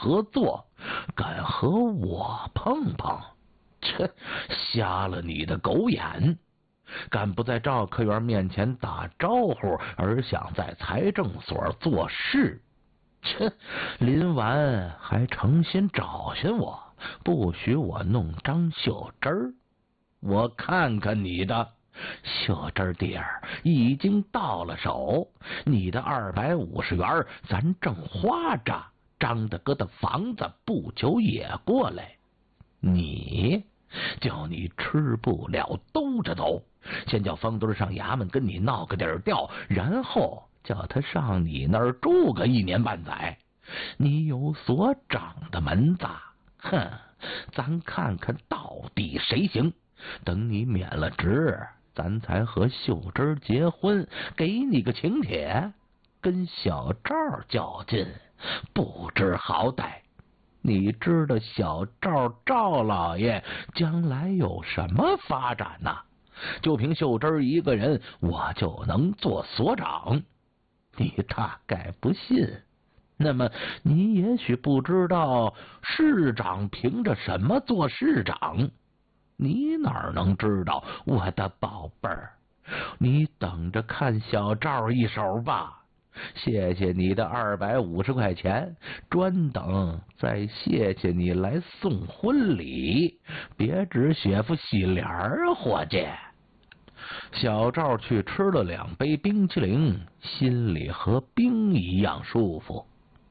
合作，敢和我碰碰？切，瞎了你的狗眼！敢不在赵科员面前打招呼，而想在财政所做事？切，临完还诚心找寻我，不许我弄张秀珍儿。我看看你的秀珍弟儿已经到了手，你的250元咱正花着，张大哥的房子不久也过来，你叫你吃不了兜着走，先叫方墩上衙门跟你闹个底儿调，然后叫他上你那儿住个1年半载，你有所长的门子，哼，咱看看到底谁行。等你免了职，咱才和秀珍结婚，给你个请帖。跟小赵较劲，不知好歹。你知道小赵老爷将来有什么发展呢？就凭秀珍一个人，我就能做所长。你大概不信，那么你也许不知道市长凭着什么做市长。你哪能知道，我的宝贝儿？你等着看小赵一手吧。谢谢你的250块钱，专等再谢谢你来送婚礼，别只雪副喜脸儿，伙计。小赵去吃了2杯冰淇淋，心里和冰一样舒服。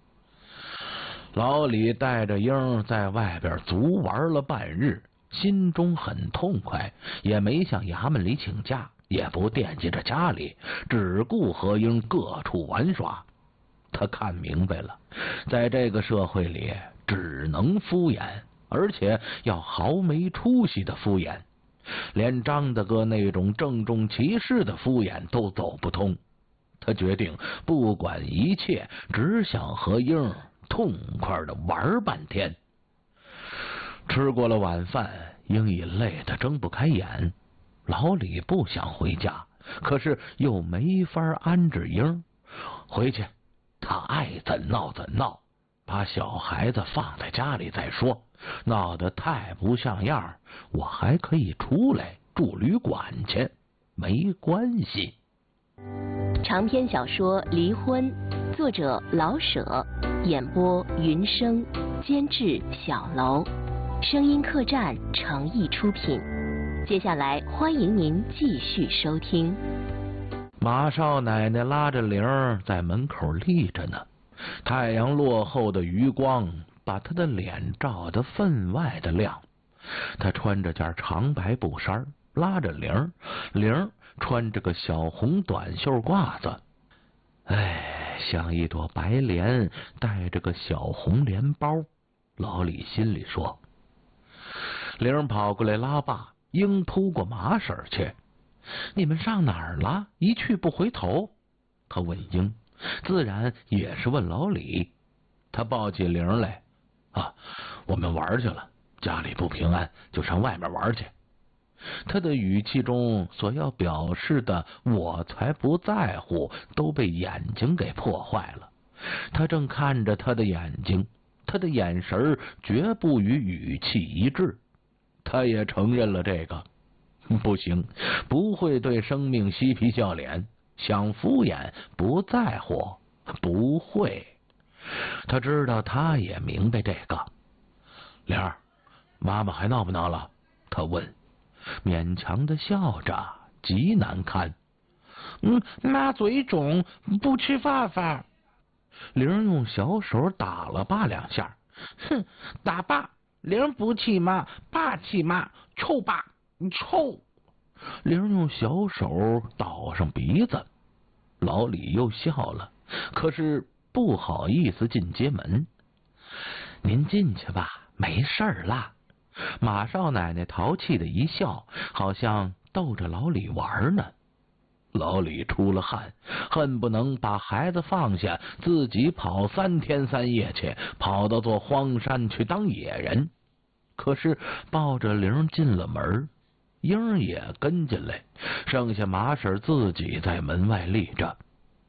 老李带着英在外边足玩了半日，心中很痛快，也没向衙门里请假，也不惦记着家里，只顾和英各处玩耍。他看明白了，在这个社会里只能敷衍，而且要毫没出息的敷衍，连张大哥那种郑重其事的敷衍都走不通。他决定不管一切，只想和英痛快的玩半天。吃过了晚饭，英已累得睁不开眼。老李不想回家，可是又没法安置英回去，他爱怎闹怎闹，把小孩子放在家里再说，闹得太不像样，我还可以出来住旅馆去，没关系。 长篇小说《离婚》，作者老舍，演播云生，监制小楼，声音客栈诚意出品。接下来欢迎您继续收听。 马少奶奶拉着铃在门口立着呢，太阳落后的余光把她的脸照得分外的亮。她穿着件长白布衫，拉着铃穿着个小红短袖褂子，像一朵白莲，带着个小红莲包。老李心里说。铃跑过来拉爸，英扑过马婶去。你们上哪儿了？一去不回头。他问英，自然也是问老李。他抱起铃来，我们玩去了，家里不平安，就上外面玩去。他的语气中所要表示的我才不在乎都被眼睛给破坏了。他正看着他的眼睛，他的眼神绝不与语气一致。他也承认了这个，不行，不会对生命嬉皮笑脸，想敷衍不在乎，不会。他知道，他也明白这个。莲儿，妈妈还闹不闹了？他问，勉强的笑着，极难堪。妈嘴肿，不吃饭饭。玲用小手打了爸2下。哼，打爸，玲不气妈，爸气妈，臭爸，你臭。玲用小手倒上鼻子。老李又笑了，可是不好意思进街门。您进去吧，没事儿啦。马少奶奶淘气的一笑，好像逗着老李玩呢。老李出了汗，恨不能把孩子放下，自己跑3天3夜去，跑到座荒山去当野人。可是抱着铃进了门，英也跟进来，剩下马婶自己在门外立着。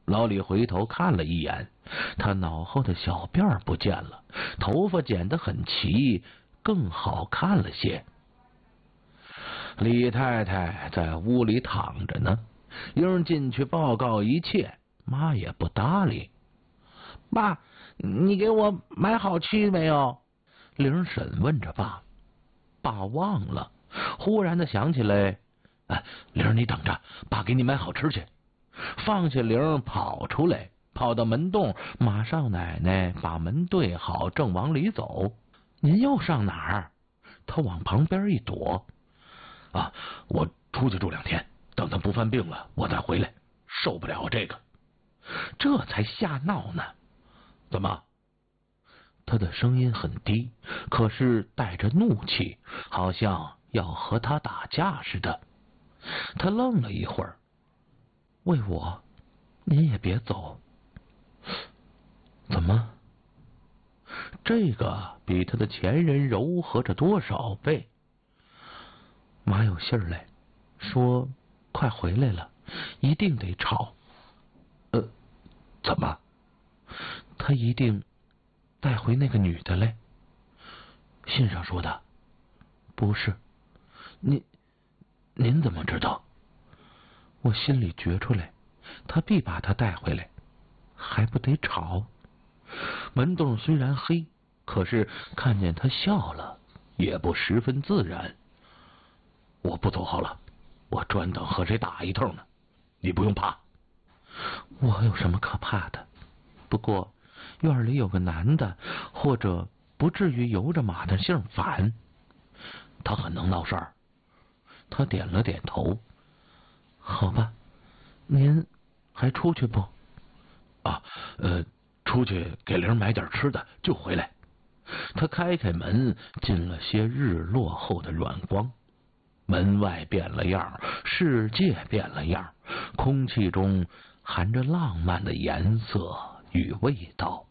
老李回头看了一眼，他脑后的小辫不见了，头发剪得很齐，更好看了些。李太太在屋里躺着呢，英进去报告一切，妈也不搭理。爸，你给我买好吃没有？玲审问着爸。爸忘了，忽然的想起来，玲你等着，爸给你买好吃去。放下铃跑出来，跑到门洞，马少奶奶把门对好，正往里走。您又上哪儿？他往旁边一躲。我出去住2天，等他不犯病了我再回来，受不了这个。这才瞎闹呢。怎么？他的声音很低，可是带着怒气，好像要和他打架似的。他愣了一会儿。为我，您也别走。怎么？这个比他的前人柔和着多少倍？妈有信儿来，说快回来了，一定得吵。怎么？他一定带回那个女的来。信上说的。不是。您怎么知道？我心里觉出来，他必把她带回来，还不得吵？门洞虽然黑，可是看见他笑了，也不十分自然。我不走好了，我专等和谁打一通呢，你不用怕。我有什么可怕的？不过院里有个男的，或者不至于由着马的姓反。他很能闹事儿。他点了点头。好吧，您还出去不？出去给玲买点吃的就回来。他开门，进了些日落后的软光。门外变了样，世界变了样，空气中含着浪漫的颜色与味道。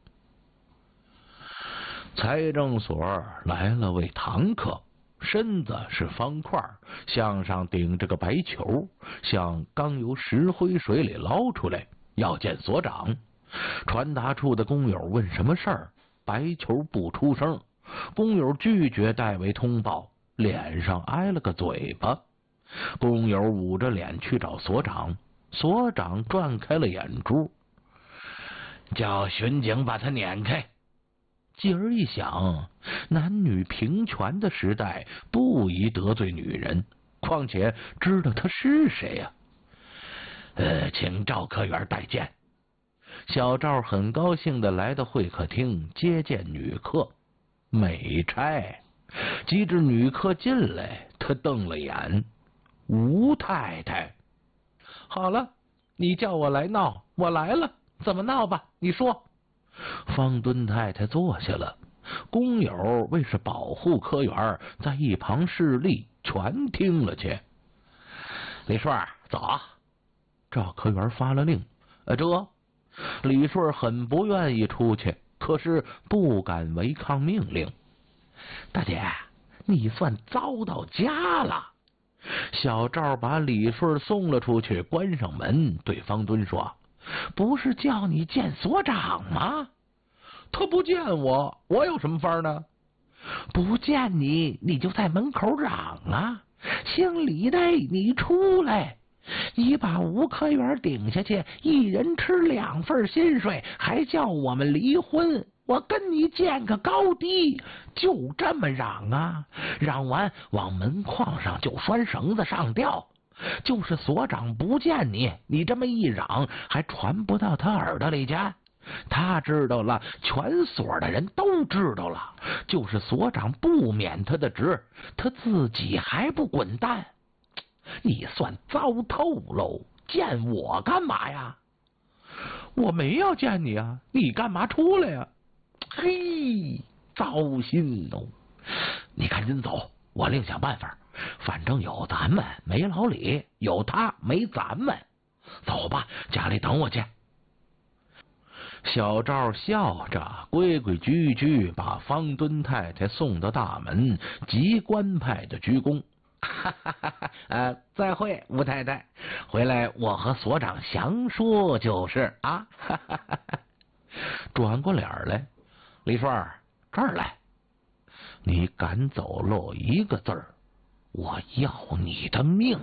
财政所来了位堂客，身子是方块，向上顶着个白球，像刚由石灰水里捞出来，要见所长。传达处的工友问什么事儿，白球不出声，工友拒绝代为通报，脸上挨了个嘴巴。工友捂着脸去找所长，所长转开了眼珠，叫巡警把他撵开。继而一想，男女平权的时代，不宜得罪女人，况且知道他是谁呀？请赵科员代见。小赵很高兴的来到会客厅接见女客，美差。及至女客进来，他瞪了眼，吴太太。好了，你叫我来闹，我来了，怎么闹吧？你说。方敦太太坐下了，工友为是保护科员，在一旁示例，全听了去。李顺，走。赵科员发了令。这李顺很不愿意出去，可是不敢违抗命令。大姐，你算遭到家了。小赵把李顺送了出去，关上门，对方敦说：不是叫你见所长吗？他不见我，我有什么法呢？不见你，你就在门口嚷啊！姓李的，你出来！你把吴科员顶下去，一人吃2份薪水，还叫我们离婚，我跟你见个高低！就这么嚷啊！嚷完往门框上就拴绳子上吊。就是所长不见你，你这么一嚷，还传不到他耳朵里去。他知道了，全所的人都知道了。就是所长不免他的职，他自己还不滚蛋。你算糟透喽！见我干嘛呀？我没要见你啊，你干嘛出来呀？嘿，糟心哦！你赶紧走，我另想办法。反正有咱们没老李，有他没咱们。走吧，家里等我去。小赵笑着规规矩矩把方敦太太送到大门，急官派的鞠躬， 再会，吴太太，回来我和所长详说就是啊。转过脸来，李顺，这儿来，你敢走漏一个字儿，我要你的命。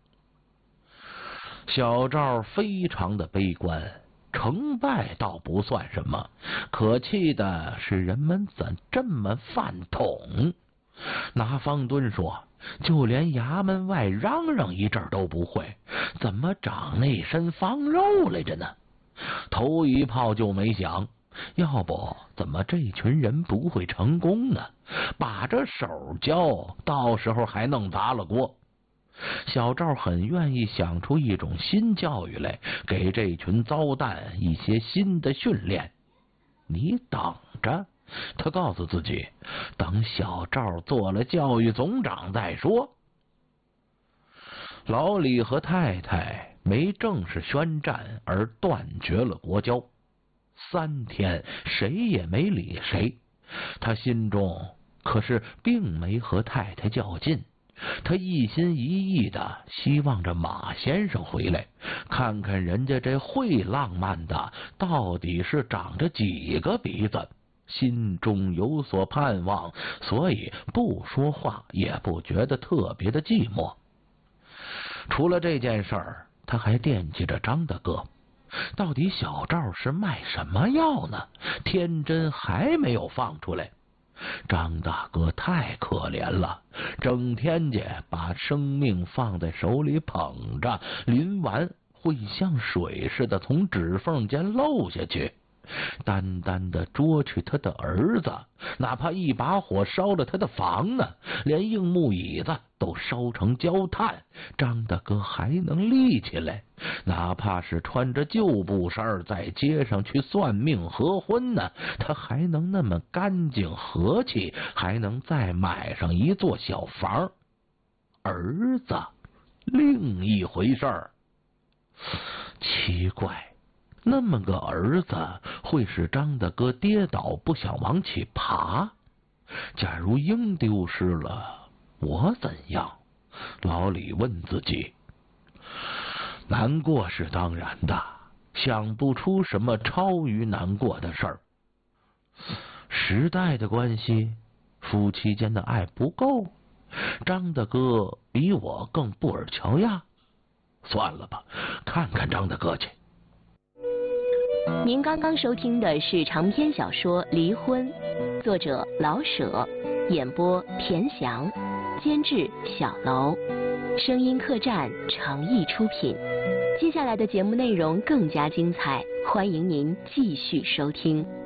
小赵非常的悲观，成败倒不算什么，可气的是人们怎这么犯统。拿方敦说，就连衙门外嚷嚷一阵都不会，怎么长那身方肉来着呢？头一炮就没响，要不怎么这群人不会成功呢？把这手教，到时候还弄砸了锅。小赵很愿意想出一种新教育来，给这群糟蛋一些新的训练。你等着，他告诉自己，等小赵做了教育总长再说。老李和太太没正式宣战而断绝了国交，3天谁也没理谁。他心中可是并没和太太较劲，他一心一意的希望着马先生回来，看看人家这会浪漫的到底是长着几个鼻子，心中有所盼望，所以不说话也不觉得特别的寂寞。除了这件事儿，他还惦记着张大哥，到底小赵是卖什么药呢？天真还没有放出来。张大哥太可怜了，整天家把生命放在手里捧着，淋完会像水似的从指缝间漏下去。单单的捉去他的儿子，哪怕一把火烧了他的房呢，连硬木椅子都烧成焦炭，张大哥还能立起来，哪怕是穿着旧布衫在街上去算命合婚呢，他还能那么干净和气，还能再买上一座小房。儿子另一回事儿。奇怪，那么个儿子会使张大哥跌倒不想往起爬？假如鹰丢失了，我怎样？老李问自己。难过是当然的，想不出什么超于难过的事儿。时代的关系，夫妻间的爱不够，张大哥比我更布尔乔亚。算了吧，看看张大哥去。 您刚刚收听的是长篇小说《离婚》，作者老舍，演播田翔，监制小楼，声音客栈诚意出品。接下来的节目内容更加精彩，欢迎您继续收听。